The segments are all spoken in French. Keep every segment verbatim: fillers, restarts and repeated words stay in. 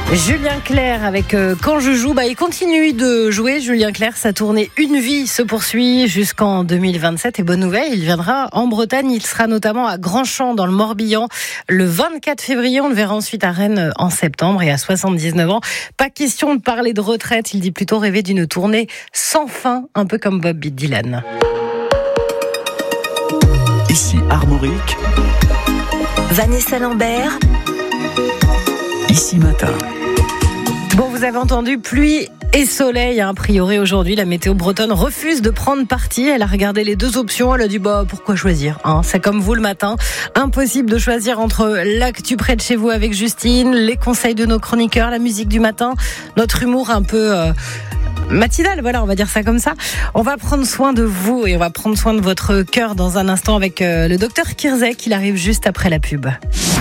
Julien Clerc avec euh, Quand je joue, bah, il continue de jouer. Julien Clerc, sa tournée Une vie se poursuit jusqu'en deux mille vingt-sept. Et bonne nouvelle, il viendra en Bretagne. Il sera notamment à Grandchamp dans le Morbihan le vingt-quatre février. On le verra ensuite à Rennes en septembre. Et à soixante-dix-neuf ans, pas question de parler de retraite. Il dit plutôt rêver d'une tournée sans fin, un peu comme Bob Dylan. Ici Armorique, Vanessa Lambert, Ici Matin. Bon, vous avez entendu pluie et soleil, a priori aujourd'hui. La météo bretonne refuse de prendre parti. Elle a regardé les deux options. Elle a dit, bah, pourquoi choisir, hein? C'est comme vous le matin. Impossible de choisir entre l'actu près de chez vous avec Justine, les conseils de nos chroniqueurs, la musique du matin, notre humour un peu euh, matinal. Voilà, on va dire ça comme ça. On va prendre soin de vous et on va prendre soin de votre cœur dans un instant avec euh, le docteur Kirzek. Il arrive juste après la pub.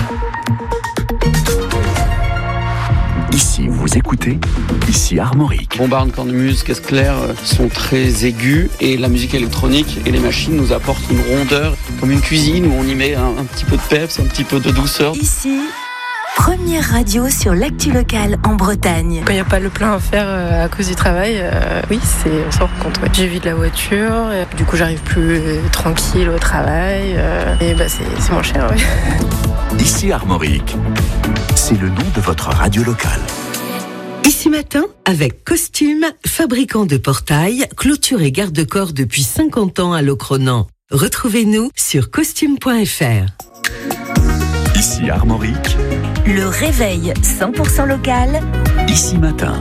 Ici, vous écoutez, ici Armorique. Bombarde, cornemuse, caisse claire sont très aigus et la musique électronique et les machines nous apportent une rondeur comme une cuisine où on y met un, un petit peu de peps, un petit peu de douceur. Ici, première radio sur l'actu locale en Bretagne. Quand il n'y a pas le plein à faire euh, à cause du travail, euh, oui, c'est, on s'en rend compte. Ouais. J'évite la voiture, et du coup j'arrive plus euh, tranquille au travail euh, et bah, c'est, c'est moins cher. Ouais. Ici Armorique, c'est le nom de votre radio locale. Ici Matin, avec Costume, fabricant de portails, clôture et garde-corps depuis cinquante ans à Locronan. Retrouvez-nous sur costume point f r. Ici Armorique, Le réveil cent pour cent local. Ici Matin.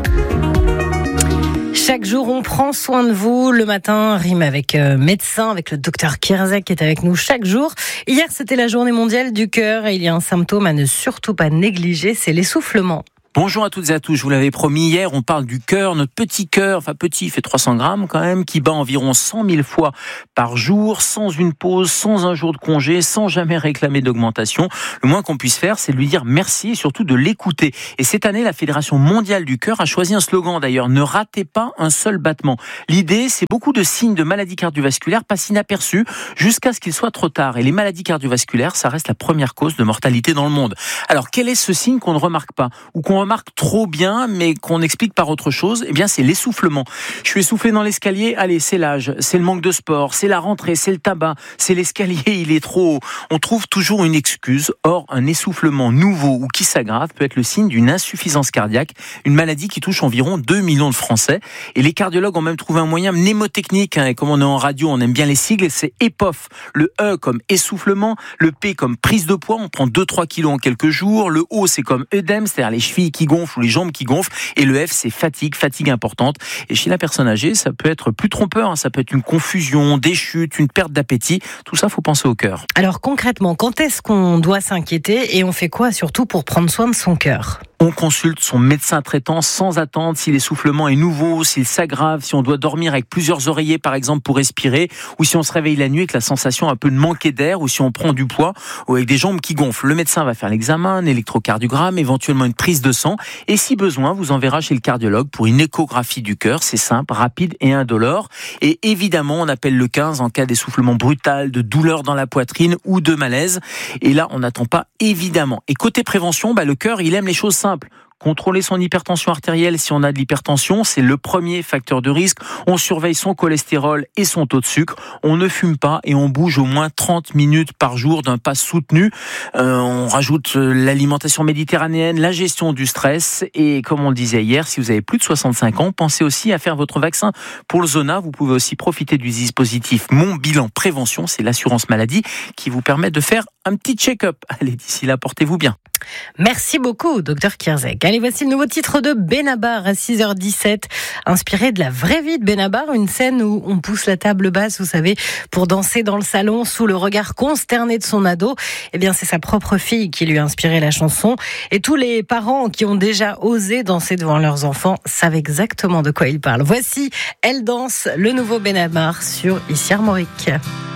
Chaque jour, on prend soin de vous. Le matin rime avec euh, médecin, avec le docteur Kirzek qui est avec nous chaque jour. Hier, c'était la journée mondiale du cœur et il y a un symptôme à ne surtout pas négliger, c'est l'essoufflement. Bonjour à toutes et à tous, je vous l'avais promis hier, on parle du cœur, notre petit cœur, enfin petit, il fait trois cents grammes quand même, qui bat environ cent mille fois par jour, sans une pause, sans un jour de congé, sans jamais réclamer d'augmentation. Le moins qu'on puisse faire, c'est de lui dire merci et surtout de l'écouter. Et cette année, la Fédération mondiale du cœur a choisi un slogan d'ailleurs, ne ratez pas un seul battement. L'idée, c'est beaucoup de signes de maladies cardiovasculaires passent inaperçus jusqu'à ce qu'il soit trop tard. Et les maladies cardiovasculaires, ça reste la première cause de mortalité dans le monde. Alors, quel est ce signe qu'on ne remarque pas ou qu'on remarque trop bien, mais qu'on explique par autre chose? Eh bien, c'est l'essoufflement. Je suis essoufflé dans l'escalier. Allez, c'est l'âge, c'est le manque de sport, c'est la rentrée, c'est le tabac, c'est l'escalier, il est trop haut. On trouve toujours une excuse. Or, un essoufflement nouveau ou qui s'aggrave peut être le signe d'une insuffisance cardiaque, une maladie qui touche environ deux millions de Français. Et les cardiologues ont même trouvé un moyen mnémotechnique, hein, et comme on est en radio, on aime bien les sigles, c'est E P O F. Le E comme essoufflement, le P comme prise de poids, on prend deux à trois kilos en quelques jours, le O c'est comme œdème, c'est-à-dire les chevilles qui gonflent ou les jambes qui gonflent, et le F c'est fatigue, fatigue importante. Et chez la personne âgée, ça peut être plus trompeur, hein. Ça peut être une confusion, des chutes, une perte d'appétit. Tout ça, faut penser au cœur. Alors concrètement, quand est-ce qu'on doit s'inquiéter et on fait quoi surtout pour prendre soin de son cœur ? On consulte son médecin traitant sans attendre si l'essoufflement est nouveau, s'il s'aggrave, si on doit dormir avec plusieurs oreillers par exemple pour respirer, ou si on se réveille la nuit avec la sensation un peu de manquer d'air, ou si on prend du poids, ou avec des jambes qui gonflent. Le médecin va faire l'examen, un électrocardiogramme, éventuellement une prise de sang, et si besoin, vous enverra chez le cardiologue pour une échographie du cœur. C'est simple, rapide et indolore. Et évidemment, on appelle le quinze en cas d'essoufflement brutal, de douleur dans la poitrine ou de malaise. Et là, on n'attend pas évidemment. Et côté prévention, bah, le cœur, il aime les choses simples. Contrôler son hypertension artérielle si on a de l'hypertension, c'est le premier facteur de risque. On surveille son cholestérol et son taux de sucre. On ne fume pas et on bouge au moins trente minutes par jour d'un pas soutenu. Euh, on rajoute l'alimentation méditerranéenne, la gestion du stress. Et comme on le disait hier, si vous avez plus de soixante-cinq ans, pensez aussi à faire votre vaccin pour le zona. Vous pouvez aussi profiter du dispositif Mon Bilan Prévention. C'est l'assurance maladie qui vous permet de faire un petit check-up. Allez, d'ici là, portez-vous bien. Merci beaucoup, docteur Kirzek. Allez, voici le nouveau titre de Benabar à six heures dix-sept, inspiré de la vraie vie de Benabar, une scène où on pousse la table basse, vous savez, pour danser dans le salon sous le regard consterné de son ado. Eh bien, c'est sa propre fille qui lui a inspiré la chanson. Et tous les parents qui ont déjà osé danser devant leurs enfants savent exactement de quoi ils parlent. Voici Elle danse, le nouveau Benabar sur Ici Armorique.